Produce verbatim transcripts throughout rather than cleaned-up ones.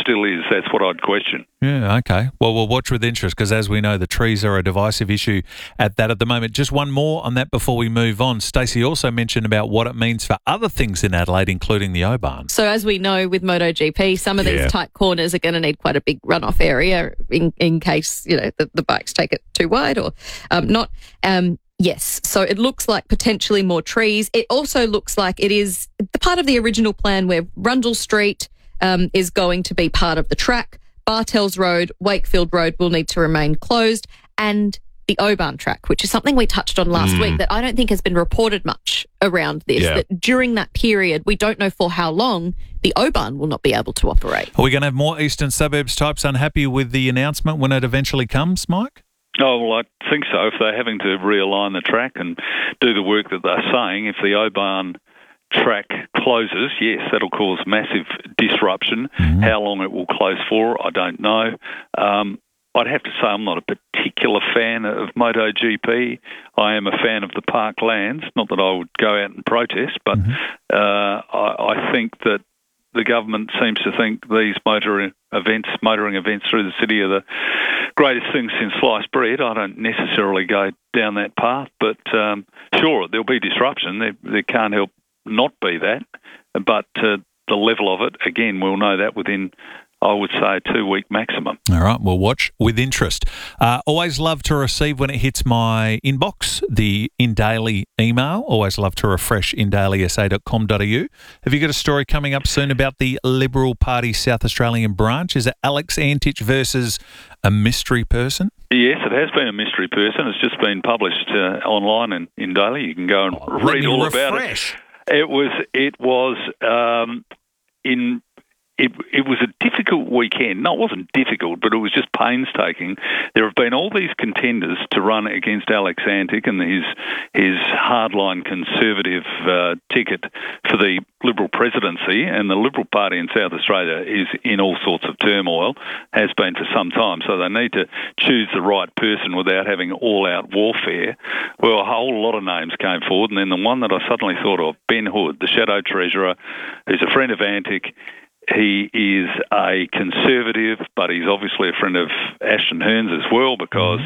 still is. That's what I'd question. Yeah, okay. Well, we'll watch with interest because, as we know, the trees are a divisive issue at that at the moment. Just one more on that before we move on. Stacey also mentioned about what it means for other things in Adelaide, including the Oban. So, as we know with MotoGP, some of Yeah. these tight corners are going to need quite a big runoff area in, in case, you know, the, the bikes take it too wide or um, not. Um, yes, so it looks like potentially more trees. It also looks like it is the part of the original plan where Rundle Street um, is going to be part of the track. Bartels Road, Wakefield Road will need to remain closed, and the Oban track, which is something we touched on last Mm. week that I don't think has been reported much around this, Yeah. that during that period, we don't know for how long, the Oban will not be able to operate. Are we going to have more eastern suburbs types unhappy with the announcement when it eventually comes, Mike? Oh, well, I think so. If they're having to realign the track and do the work that they're saying, if the Oban track closes, yes, that'll cause massive disruption. Mm-hmm. How long it will close for, I don't know. Um, I'd have to say I'm not a particular fan of MotoGP. I am a fan of the parklands. Not that I would go out and protest, but Mm-hmm. uh, I, I think that the government seems to think these motor events, motoring events through the city are the greatest thing since sliced bread. I don't necessarily go down that path, but um, sure, there'll be disruption. There, there can't help not be that, but uh, the level of it, again, we'll know that within, I would say, a two-week maximum. All right, we'll watch with interest. Uh, always love to receive when it hits my inbox, the InDaily email. Always love to refresh in daily s a dot com dot a u. Have you got a story coming up soon about the Liberal Party South Australian branch? Is it Alex Antich versus a mystery person? Yes, it has been a mystery person. It's just been published uh, online in, in Daily. You can go and Oh, let read me all refresh. about it. It was, it was um, in... It, it was a difficult weekend. No, it wasn't difficult, but it was just painstaking. There have been all these contenders to run against Alex Antich and his his hardline conservative uh, ticket for the Liberal presidency, and the Liberal Party in South Australia is in all sorts of turmoil, has been for some time, so they need to choose the right person without having all-out warfare. Well, a whole lot of names came forward, and then the one that I suddenly thought of, Ben Hood, the Shadow Treasurer, who's a friend of Antich. He is a conservative, but he's obviously a friend of Ashton Hearns as well, because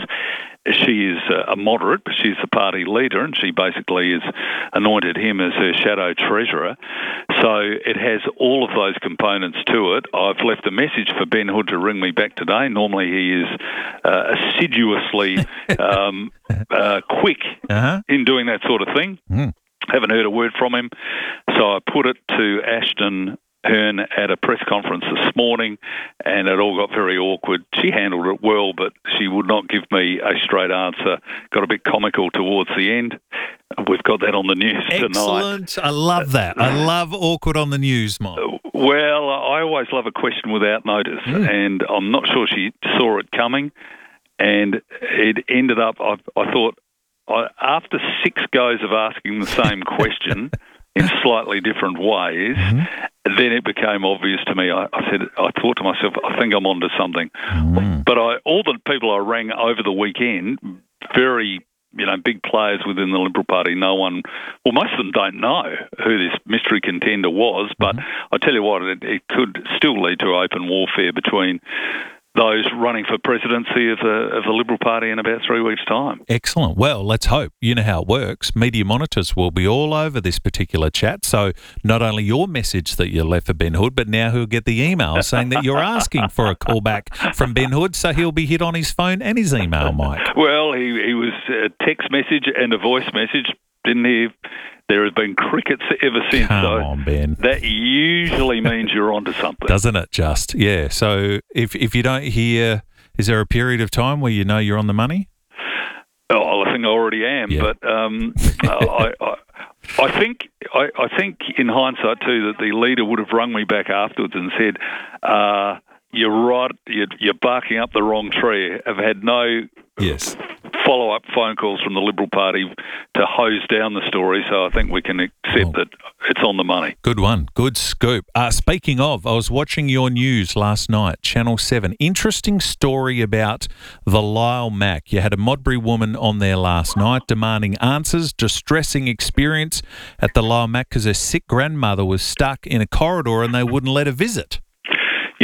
she is a moderate, but she's the party leader, and she basically has anointed him as her shadow treasurer. So it has all of those components to it. I've left a message for Ben Hood to ring me back today. Normally he is uh, assiduously um, uh, quick Uh-huh. in doing that sort of thing. Mm. Haven't heard a word from him. So I put it to Ashton Hearn at a press conference this morning, and it all got very awkward. She handled it well, but she would not give me a straight answer. Got a bit comical towards the end. We've got that on the news tonight. Excellent. I love that. I love awkward on the news, Mike. Well, I always love a question without notice, Mm. and I'm not sure she saw it coming, and it ended up, I, I thought, I, after six goes of asking the same question in slightly different ways, Mm-hmm. then it became obvious to me. I, I said, I thought to myself, I think I'm onto something. Mm. But I, all the people I rang over the weekend, very, you know, big players within the Liberal Party, no one, well, most of them don't know who this mystery contender was, but Mm-hmm. I tell you what, it, it could still lead to open warfare between those running for presidency of the, of the Liberal Party in about three weeks' time. Excellent. Well, let's hope. You know how it works. Media monitors will be all over this particular chat. So not only your message that you left for Ben Hood, but now he'll get the email saying that you're asking for a call back from Ben Hood. So he'll be hit on his phone and his email, Mike. Well, he, he was a text message and a voice message. Didn't he? There has been crickets ever since. Come so on, Ben. That usually means you're onto something. Doesn't it just? Yeah. So if if you don't hear, is there a period of time where you know you're on the money? Oh, I think I already am. Yeah. But um, I, I, I think I, I think in hindsight too that the leader would have rung me back afterwards and said, uh, "You're right. You're, you're barking up the wrong tree." I've had no Yes. follow-up phone calls from the Liberal Party to hose down the story, so I think we can accept Oh. that it's on the money. Good one. Good scoop. Uh, speaking of, I was watching your news last night, Channel seven. Interesting story about the Lyle Mac. You had a Modbury woman on there last night demanding answers, distressing experience at the Lyle Mac because her sick grandmother was stuck in a corridor and they wouldn't let her visit.